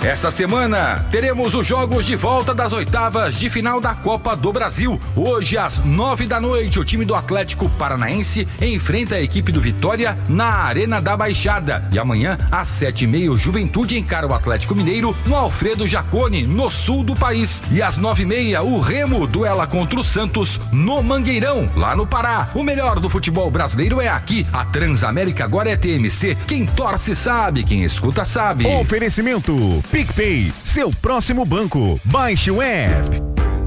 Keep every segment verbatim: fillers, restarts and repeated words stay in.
Esta semana teremos os jogos de volta das oitavas de final da Copa do Brasil. Hoje às nove da noite, o time do Atlético Paranaense enfrenta a equipe do Vitória na Arena da Baixada. E amanhã às sete e meia, o Juventude encara o Atlético Mineiro no Alfredo Jaconi, no sul do país. E às nove e meia, o Remo duela contra o Santos no Mangueirão, lá no Pará. O melhor do futebol brasileiro é aqui. A Transamérica agora é T M C. Quem torce sabe, quem escuta sabe. Oferecimento PicPay, seu próximo banco. Baixe o app.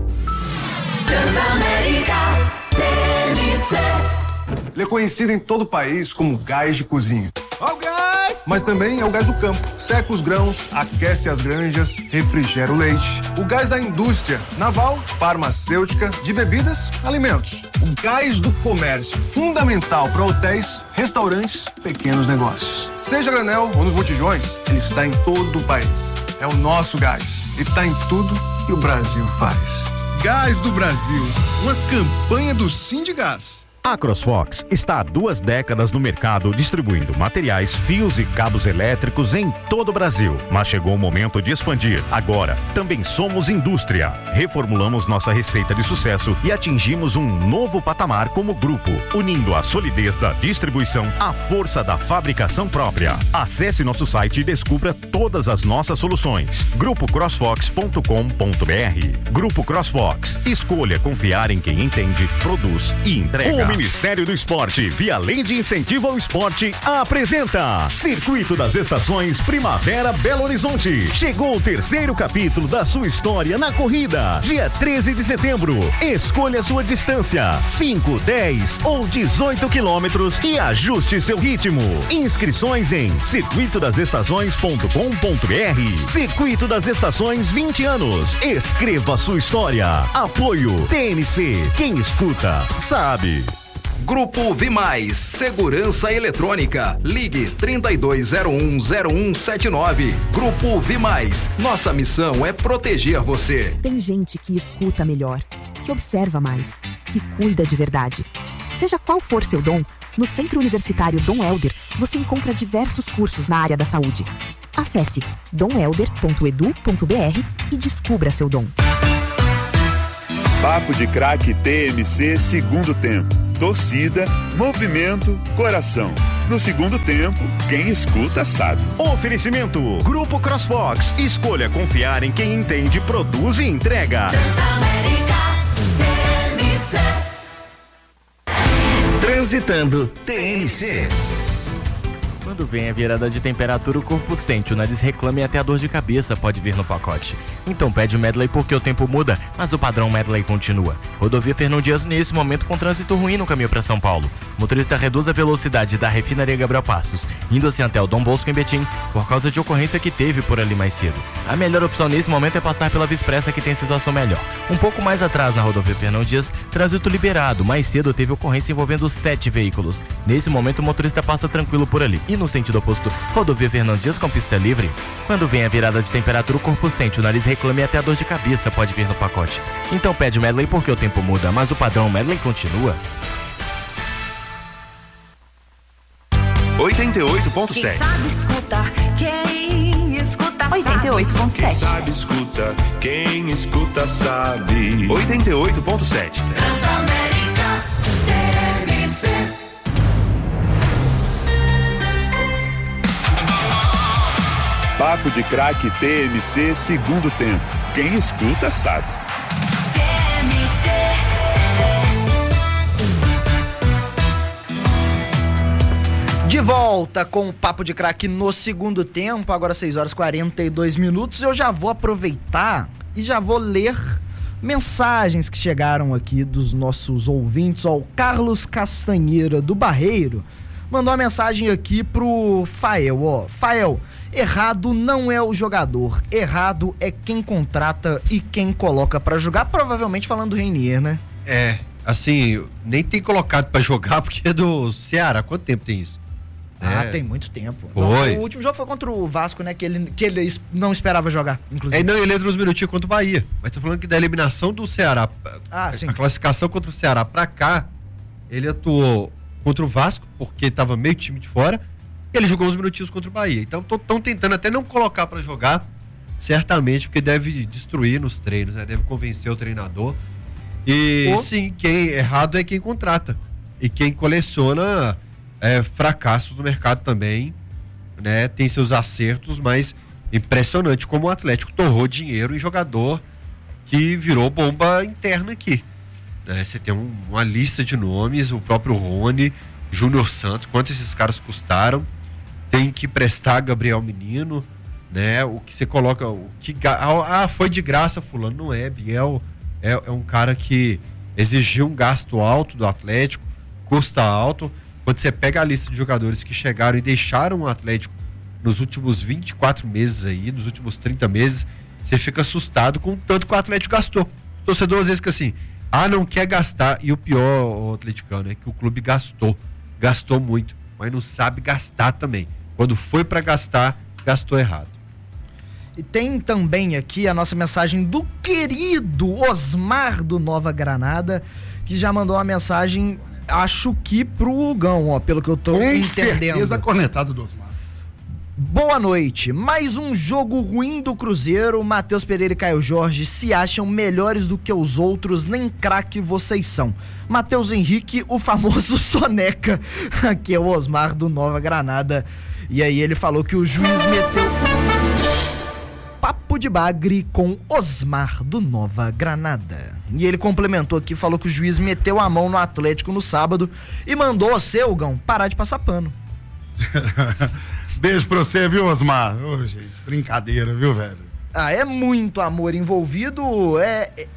Transamérica T M C. Ele é conhecido em todo o país como gás de cozinha. Ó o gás! Mas também é o gás do campo. Seca os grãos, aquece as granjas, refrigera o leite. O gás da indústria naval, farmacêutica, de bebidas, alimentos. O gás do comércio, fundamental para hotéis, restaurantes, pequenos negócios. Seja granel ou nos botijões, ele está em todo o país. É o nosso gás e está em tudo que o Brasil faz. Gás do Brasil, uma campanha do Sindigás. A CrossFox está há duas décadas no mercado distribuindo materiais, fios e cabos elétricos em todo o Brasil. Mas chegou o momento de expandir. Agora, também somos indústria. Reformulamos nossa receita de sucesso e atingimos um novo patamar como grupo, unindo a solidez da distribuição à força da fabricação própria. Acesse nosso site e descubra todas as nossas soluções. grupo crossfox ponto com ponto b r. Grupo CrossFox. Escolha confiar em quem entende, produz e entrega. O Ministério do Esporte, via Lei de Incentivo ao Esporte, apresenta Circuito das Estações Primavera Belo Horizonte. Chegou o terceiro capítulo da sua história na corrida. Dia treze de setembro. Escolha sua distância: cinco, dez ou dezoito quilômetros e ajuste seu ritmo. Inscrições em circuito das estações ponto com ponto b r. Circuito das Estações vinte anos. Escreva sua história. Apoio T N C. Quem escuta, sabe. Grupo Vimais, Segurança Eletrônica. Ligue trinta e dois zero um zero um sete nove. Grupo Vimais. Nossa missão é proteger você. Tem gente que escuta melhor, que observa mais, que cuida de verdade. Seja qual for seu dom, no Centro Universitário Dom Helder você encontra diversos cursos na área da saúde. Acesse dom helder ponto edu ponto b r e descubra seu dom. Papo de Craque T M C segundo tempo. Torcida, movimento, coração. No segundo tempo, quem escuta sabe. Oferecimento Grupo CrossFox. Escolha confiar em quem entende, produz e entrega. Transamérica T M C. Transitando T M C. Quando vem a virada de temperatura, o corpo sente, o nariz reclama e até a dor de cabeça pode vir no pacote. Então pede o Medley porque o tempo muda, mas o padrão Medley continua. Rodovia Fernão Dias nesse momento com trânsito ruim no caminho para São Paulo. O motorista reduz a velocidade da refinaria Gabriel Passos, indo assim até o Dom Bosco em Betim, por causa de ocorrência que teve por ali mais cedo. A melhor opção nesse momento é passar pela Via Expressa, que tem situação melhor. Um pouco mais atrás na rodovia Fernão Dias, trânsito liberado. Mais cedo teve ocorrência envolvendo sete veículos. Nesse momento o motorista passa tranquilo por ali. E no sentido oposto, rodovia Fernão Dias com pista livre. Quando vem a virada de temperatura, o corpo sente, o nariz reclama e até a dor de cabeça pode vir no pacote. Então pede o Medley porque o tempo muda, mas o padrão Medley continua. oitenta e oito ponto sete. Quem sabe escutar, quem escuta sabe. oitenta e oito ponto sete. Quem sabe escuta, quem escuta sabe. oitenta e oito ponto sete. Transamérica T M C. Papo de Craque T M C segundo tempo. Quem escuta sabe. T M C. De volta com o Papo de Craque no segundo tempo, agora seis horas e quarenta e dois minutos. Eu já vou aproveitar e já vou ler mensagens que chegaram aqui dos nossos ouvintes. Ó, o Carlos Castanheira do Barreiro mandou uma mensagem aqui pro Fael, ó. Fael, errado não é o jogador, errado é quem contrata e quem coloca pra jogar, provavelmente falando do Reinier, né? É, assim, nem tem colocado pra jogar porque é do Ceará. Quanto tempo tem isso? Ah, é. tem muito tempo. Foi. O último jogo foi contra o Vasco, né? Que ele, que ele não esperava jogar, inclusive. É, não, ele entra uns minutinhos contra o Bahia. Mas tô falando que da eliminação do Ceará, ah, a, sim. a classificação contra o Ceará pra cá, ele atuou contra o Vasco, porque tava meio time de fora, e ele jogou uns minutinhos contra o Bahia. Então estão tentando até não colocar pra jogar, certamente porque deve destruir nos treinos, né? Deve convencer o treinador. E oh. sim, quem errado é quem contrata. E quem coleciona é, fracassos no mercado também, né? Tem seus acertos, mas impressionante como o Atlético torrou dinheiro em jogador que virou bomba interna aqui. Né? Você tem um, uma lista de nomes, o próprio Rony, Júnior Santos, quanto esses caras custaram. Tem que prestar Gabriel Menino, né? O que você coloca, o que ah, foi de graça fulano, não é, Biel é, é um cara que exigiu um gasto alto do Atlético, custa alto. Quando você pega a lista de jogadores que chegaram e deixaram o Atlético nos últimos vinte e quatro meses aí, nos últimos trinta meses, você fica assustado com o tanto que o Atlético gastou. O torcedor às vezes fica assim, ah, não quer gastar, e o pior, o atleticano, é que o clube gastou, gastou muito, mas não sabe gastar também. Quando foi para gastar, gastou errado. E tem também aqui a nossa mensagem do querido Osmar do Nova Granada, que já mandou uma mensagem, acho que pro Hugão, ó, pelo que eu tô Com entendendo. certeza cornetado do Osmar. Boa noite, mais um jogo ruim do Cruzeiro. Matheus Pereira e Caio Jorge se acham melhores do que os outros, nem craque vocês são. Matheus Henrique, o famoso soneca. Aqui é o Osmar do Nova Granada. E aí ele falou que o juiz meteu papo de bagre com Osmar do Nova Granada. E ele complementou aqui, falou que o juiz meteu a mão no Atlético no sábado e mandou o seu, Gão, parar de passar pano. Beijo pra você, viu, Osmar? Ô, gente, brincadeira, viu, velho? Ah, é muito amor envolvido, é... É,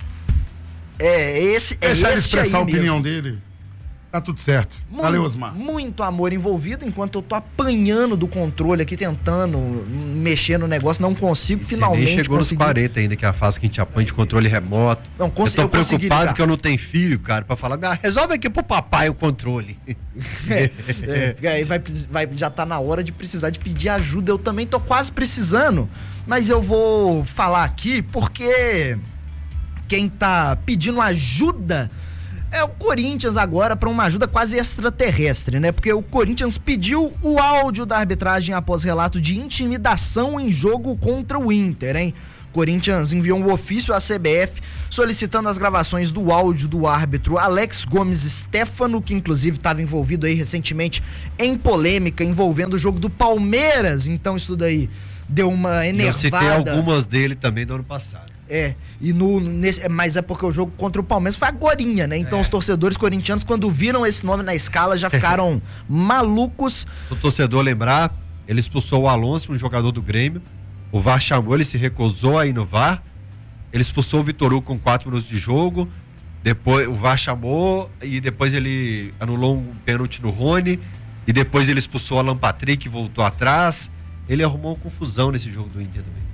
é esse, é Deixa ele este expressar aí a opinião mesmo. dele. Tá tudo certo. Muito, Valeu, Osmar. Muito amor envolvido, enquanto eu tô apanhando do controle aqui, tentando mexer no negócio, não consigo, e finalmente nem chegou consegui. nos quarenta ainda, que é a fase que a gente apanha de controle remoto. Não, cons- eu tô eu consegui preocupado ligar. que eu não tenho filho, cara, pra falar, ah, resolve aqui pro papai o controle. É, é, aí vai, vai, já tá na hora de precisar de pedir ajuda, eu também tô quase precisando, mas eu vou falar aqui porque quem tá pedindo ajuda é o Corinthians agora, para uma ajuda quase extraterrestre, né? Porque o Corinthians pediu o áudio da arbitragem após relato de intimidação em jogo contra o Inter, hein? Corinthians enviou um ofício à C B F solicitando as gravações do áudio do árbitro Alex Gomes Stefano, que inclusive estava envolvido aí recentemente em polêmica envolvendo o jogo do Palmeiras. Então isso daí deu uma enervada. Eu citei algumas dele também do ano passado. É, e no, nesse, mas é porque o jogo contra o Palmeiras foi agorinha, né? Então é. Os torcedores corintianos, quando viram esse nome na escala, já ficaram malucos. O torcedor lembrar, ele expulsou o Alonso, um jogador do Grêmio. O V A R chamou, ele se recusou a ir no V A R. Ele expulsou o Vitor Hugo com quatro minutos de jogo. Depois o V A R chamou e depois ele anulou um pênalti no Rony. E depois ele expulsou o Alan Patrick e voltou atrás. Ele arrumou uma confusão nesse jogo do Inter também.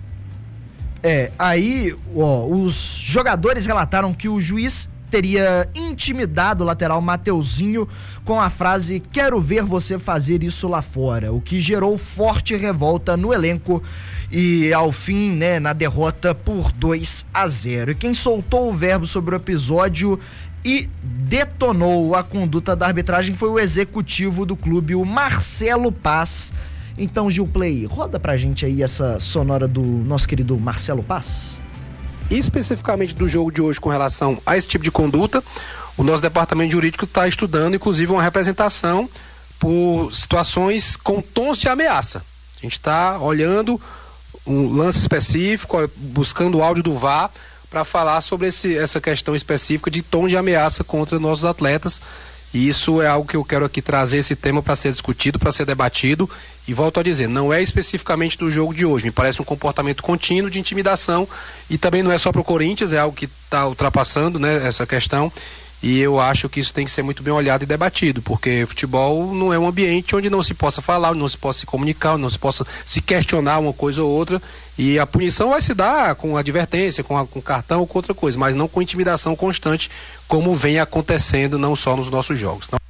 É, aí ó, os jogadores relataram que o juiz teria intimidado o lateral Mateuzinho com a frase "quero ver você fazer isso lá fora", o que gerou forte revolta no elenco e ao fim, né, na derrota por dois a zero. E quem soltou o verbo sobre o episódio e detonou a conduta da arbitragem foi o executivo do clube, o Marcelo Paz. Então, Gilplay, roda pra gente aí essa sonora do nosso querido Marcelo Paz. Especificamente do jogo de hoje com relação a esse tipo de conduta, o nosso departamento jurídico está estudando, inclusive, uma representação por situações com tons de ameaça. A gente está olhando um lance específico, buscando o áudio do V A R para falar sobre esse, essa questão específica de tom de ameaça contra nossos atletas. E isso é algo que eu quero aqui trazer, esse tema para ser discutido, para ser debatido, e volto a dizer, não é especificamente do jogo de hoje, me parece um comportamento contínuo de intimidação, e também não é só para o Corinthians, é algo que está ultrapassando, né, essa questão, e eu acho que isso tem que ser muito bem olhado e debatido, porque futebol não é um ambiente onde não se possa falar, onde não se possa se comunicar, onde não se possa se questionar uma coisa ou outra, e a punição vai se dar com advertência, com, a, com cartão ou com outra coisa, mas não com intimidação constante, como vem acontecendo não só nos nossos jogos. Então...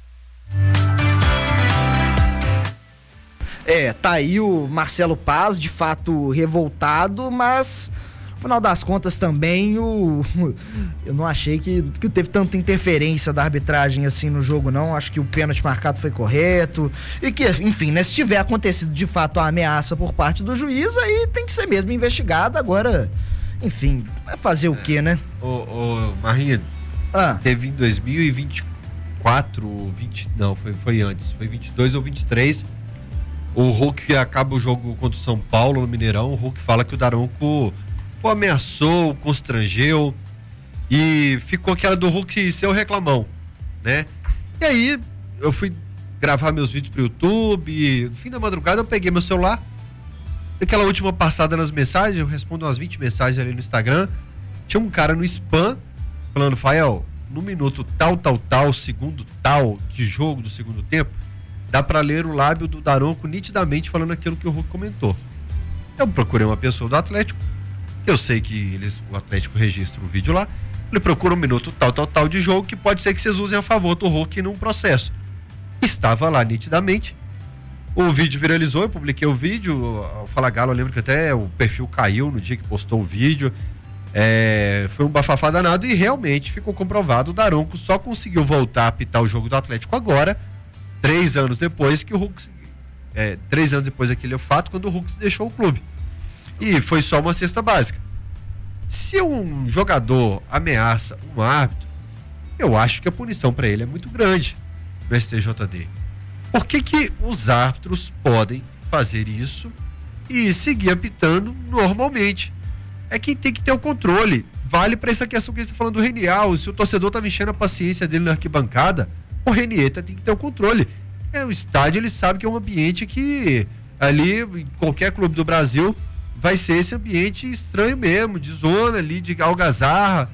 É, tá aí o Marcelo Paz, de fato revoltado, mas No final das contas também, o, eu não achei que, que teve tanta interferência da arbitragem assim no jogo, não. Acho que o pênalti marcado foi correto. E que, enfim, né, se tiver acontecido de fato a ameaça por parte do juiz, aí tem que ser mesmo investigado. Agora, enfim, vai fazer o quê, né? Ô, ô Marinho, ah. teve em dois mil e vinte e quatro, vinte, não, foi, foi antes, foi vinte e dois ou vinte e três. O Hulk acaba o jogo contra o São Paulo no Mineirão. O Hulk fala que o Daronco o ameaçou, o constrangeu e ficou aquela do Hulk ser o reclamão, né? E aí eu fui gravar meus vídeos pro YouTube e no fim da madrugada eu peguei meu celular, aquela última passada nas mensagens, eu respondo umas vinte mensagens ali no Instagram, tinha um cara no spam falando: Fael, no minuto tal, tal, tal, segundo tal de jogo do segundo tempo, dá pra ler o lábio do Daronco nitidamente falando aquilo que o Hulk comentou. Eu procurei uma pessoa do Atlético, eu sei que eles, o Atlético registra o vídeo lá, ele procura um minuto tal, tal, tal de jogo que pode ser que vocês usem a favor do Hulk num processo. Estava lá nitidamente, o vídeo viralizou, eu publiquei o vídeo, o Fala Galo, eu lembro que até o perfil caiu no dia que postou o vídeo, é, foi um bafafá danado e realmente ficou comprovado, o Daronco só conseguiu voltar a apitar o jogo do Atlético agora, três anos depois que o Hulk, é, três anos depois daquele fato, quando o Hulk deixou o clube. E foi só uma cesta básica. Se um jogador ameaça um árbitro, eu acho que a punição para ele é muito grande no S T J D. Por que que os árbitros podem fazer isso e seguir apitando normalmente? É quem tem que ter o controle. Vale para essa questão que a gente está falando do Renier. Se o torcedor tá mexendo a paciência dele na arquibancada, o Renier tem que ter o controle. É, o estádio, ele sabe que é um ambiente que ali, em qualquer clube do Brasil, vai ser esse ambiente estranho mesmo, de zona ali, de algazarra.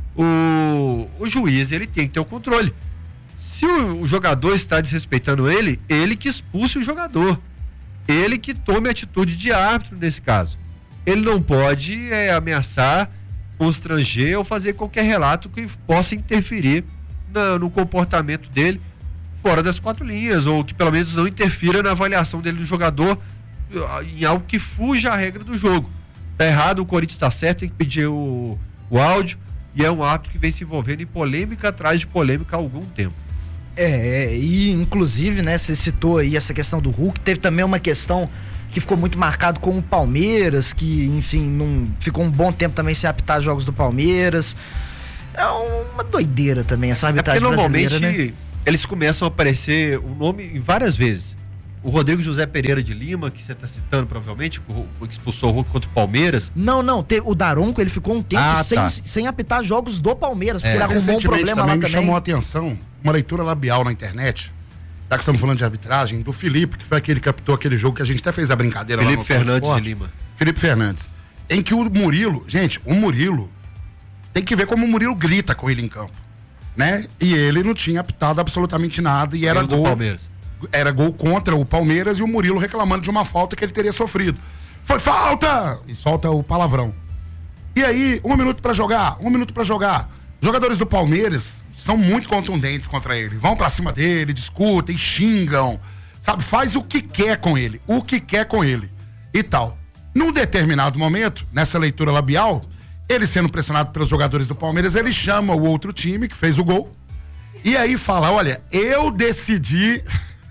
O, o juiz, ele tem que ter o controle. Se o, o jogador está desrespeitando ele, ele que expulse o jogador. Ele que tome atitude de árbitro nesse caso. Ele não pode é, ameaçar, constranger ou fazer qualquer relato que possa interferir na, no comportamento dele fora das quatro linhas, ou que pelo menos não interfira na avaliação dele do jogador em algo que fuja a regra do jogo. Tá errado, o Corinthians está certo, tem que pedir o, o áudio, e é um árbitro que vem se envolvendo em polêmica atrás de polêmica há algum tempo. É, e inclusive, né, você citou aí essa questão do Hulk, teve também uma questão que ficou muito marcado com o Palmeiras, que, enfim, não ficou um bom tempo também sem apitar jogos do Palmeiras. É uma doideira também essa arbitragem é brasileira, normalmente, né? Eles começam a aparecer o nome várias vezes. O Rodrigo José Pereira de Lima, que você está citando provavelmente, o que expulsou o Hulk contra o Palmeiras. Não, não, te, o Daronco, ele ficou um tempo ah, sem, tá. sem apitar jogos do Palmeiras, porque é. ele arrumou um problema também lá me também. chamou a atenção uma leitura labial na internet, já que estamos falando de arbitragem, do Felipe, que foi aquele que apitou aquele jogo que a gente até fez a brincadeira Felipe lá no Fernandes Sport. de Lima. Felipe Fernandes. Em que o Murilo, gente, o Murilo, tem que ver como o Murilo grita com ele em campo, né? E ele não tinha apitado absolutamente nada e era Ele gol. do Palmeiras. Era gol contra o Palmeiras e o Murilo reclamando de uma falta que ele teria sofrido. Foi falta! E solta o palavrão. E aí, um minuto pra jogar, um minuto pra jogar. Jogadores do Palmeiras são muito contundentes contra ele. Vão pra cima dele, discutem, xingam, sabe? Faz o que quer com ele, o que quer com ele e tal. Num determinado momento, nessa leitura labial, ele sendo pressionado pelos jogadores do Palmeiras, ele chama o outro time que fez o gol e aí fala: olha, eu decidi...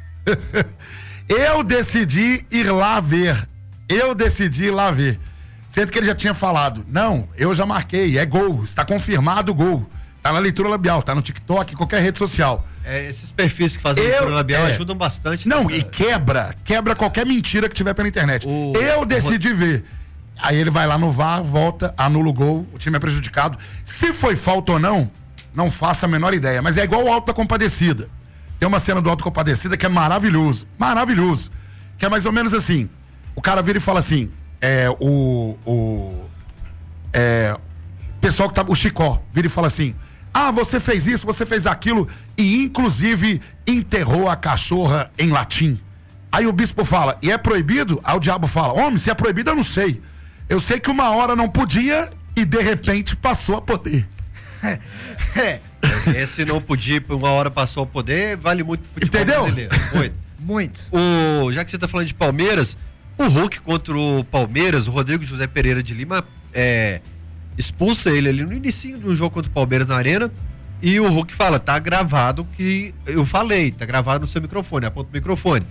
eu decidi ir lá ver. Eu decidi ir lá ver. Sendo que ele já tinha falado: não, eu já marquei, é gol, está confirmado o gol. Tá na leitura labial, tá no TikTok, qualquer rede social. É, esses perfis que fazem eu, leitura labial é, ajudam bastante. Não, nessa... e quebra, quebra qualquer mentira que tiver pela internet. O... Eu decidi o... ver. Aí ele vai lá no V A R, volta, anula o gol, o time é prejudicado. Se foi falta ou não, não faço a menor ideia, mas é igual o Auto da Compadecida. Tem uma cena do Auto Compadecida que é maravilhoso, maravilhoso. Que é mais ou menos assim: o cara vira e fala assim, é, o, o é, pessoal que tá, o Chicó, vira e fala assim: ah, você fez isso, você fez aquilo, e inclusive enterrou a cachorra em latim. Aí o bispo fala: e é proibido? Aí o diabo fala: homem, se é proibido eu não sei. Eu sei que uma hora não podia e de repente passou a poder. É. Esse não podia, uma hora passou a poder, vale muito pro futebol Entendeu? brasileiro. Muito. Muito. O, já que você tá falando de Palmeiras, O Hulk contra o Palmeiras, o Rodrigo José Pereira de Lima é, expulsa ele ali no início do jogo contra o Palmeiras na Arena, e o Hulk fala, tá gravado que eu falei, tá gravado no seu microfone, aponta o microfone.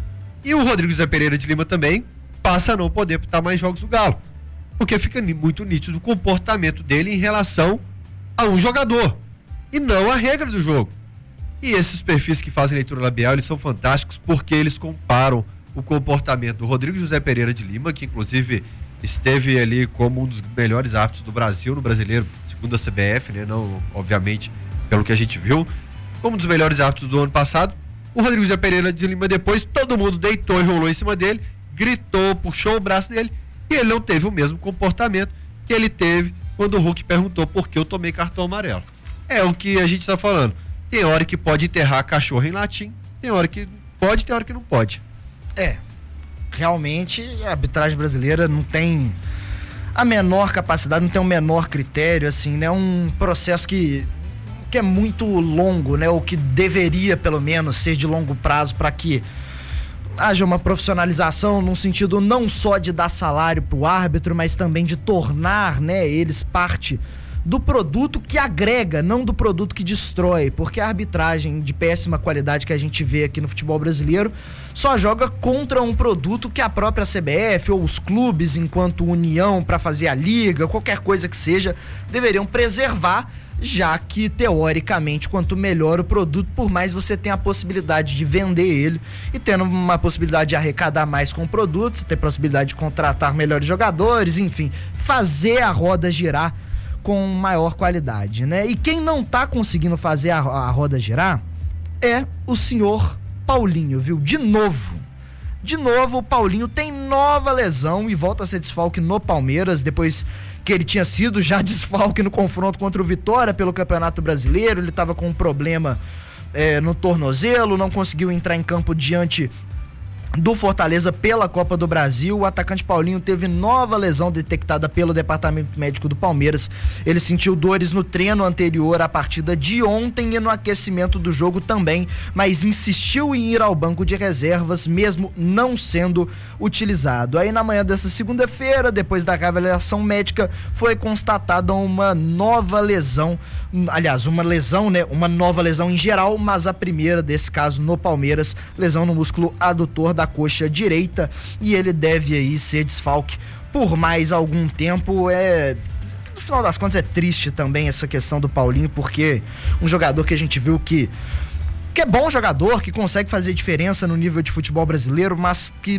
E o Rodrigo José Pereira de Lima também passa a não poder disputar mais jogos do Galo, porque fica muito nítido o comportamento dele em relação a um jogador, e não a regra do jogo. E esses perfis que fazem leitura labial, eles são fantásticos, porque eles comparam o comportamento do Rodrigo José Pereira de Lima, que inclusive esteve ali como um dos melhores árbitros do Brasil, no Brasileiro, segundo a C B F, né? Não, obviamente, pelo que a gente viu, como um dos melhores árbitros do ano passado. O Rodrigo José Pereira de Lima, depois, todo mundo deitou e rolou em cima dele, gritou, puxou o braço dele, e ele não teve o mesmo comportamento que ele teve quando o Hulk perguntou por que eu tomei cartão amarelo. É o que a gente está falando. Tem hora que pode enterrar cachorro em latim, tem hora que pode, tem hora que não pode. É, realmente a arbitragem brasileira não tem a menor capacidade, não tem o menor critério, assim, né? Um processo que, que é muito longo, né? Ou que deveria, pelo menos, ser de longo prazo para que haja uma profissionalização num sentido não só de dar salário pro árbitro, mas também de tornar, né, eles parte do produto que agrega, não do produto que destrói, porque a arbitragem de péssima qualidade que a gente vê aqui no futebol brasileiro só joga contra um produto que a própria C B F ou os clubes, enquanto união para fazer a liga, qualquer coisa que seja, deveriam preservar, já que, teoricamente, quanto melhor o produto, por mais você tenha a possibilidade de vender ele, e tendo uma possibilidade de arrecadar mais com o produto, você tem a possibilidade de contratar melhores jogadores, enfim, fazer a roda girar com maior qualidade, né? E quem não tá conseguindo fazer a, a roda girar é o senhor Paulinho, viu? De novo. De novo, o Paulinho tem nova lesão e volta a ser desfalque no Palmeiras, depois que ele tinha sido já desfalque no confronto contra o Vitória pelo Campeonato Brasileiro. Ele estava com um problema é, no tornozelo, não conseguiu entrar em campo diante do Fortaleza pela Copa do Brasil. O atacante Paulinho teve nova lesão detectada pelo Departamento Médico do Palmeiras. Ele sentiu dores no treino anterior à partida de ontem e no aquecimento do jogo também, mas insistiu em ir ao banco de reservas, mesmo não sendo utilizado. Aí na manhã dessa segunda-feira, depois da avaliação médica, foi constatada uma nova lesão, aliás, uma lesão, né, uma nova lesão em geral, mas a primeira desse caso no Palmeiras, lesão no músculo adutor da coxa direita, e ele deve aí ser desfalque por mais algum tempo. É, no final das contas é triste também essa questão do Paulinho, porque um jogador que a gente viu que que é bom jogador, que consegue fazer diferença no nível de futebol brasileiro, mas que